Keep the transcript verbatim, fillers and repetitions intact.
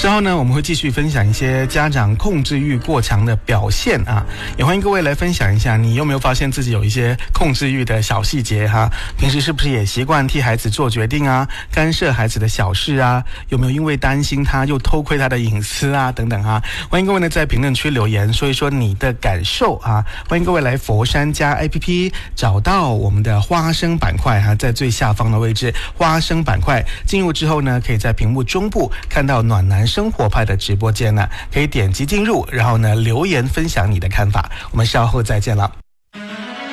之后呢，我们会继续分享一些家长控制欲过强的表现啊，也欢迎各位来分享一下，你有没有发现自己有一些控制欲的小细节哈？平时是不是也习惯替孩子做决定啊，干涉孩子的小事啊？有没有因为担心他又偷窥他的隐私啊？等等哈，欢迎各位呢在评论区留言说一说你的感受啊！欢迎各位来佛山家 A P P 找到我们的花生板块哈，在最下方的位置，花生板块进入之后呢，可以在屏幕中部看到暖男生活派的直播间呢，可以点击进入，然后呢留言分享你的看法。我们稍后再见了。